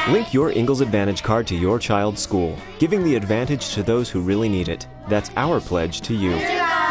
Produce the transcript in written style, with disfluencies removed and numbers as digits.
Link your Ingalls Advantage card to your child's school, giving the advantage to those who really need it. That's our pledge to you.